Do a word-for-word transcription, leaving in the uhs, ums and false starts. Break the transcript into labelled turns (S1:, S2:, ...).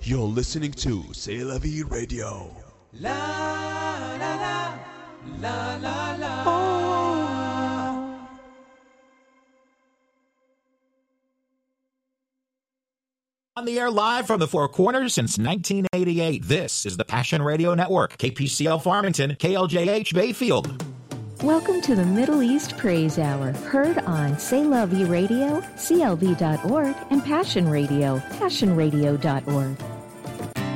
S1: You're listening to C'est La Vie Radio.
S2: La la la la la la.
S3: Oh.
S4: On the air live from the Four Corners since nineteen eighty-eight, this is the Passion Radio Network, K P C L Farmington, K L J H Bayfield.
S5: Welcome to the Middle East Praise Hour, heard on C'est La Vie Radio, C L V dot org, and Passion Radio, passion radio dot org.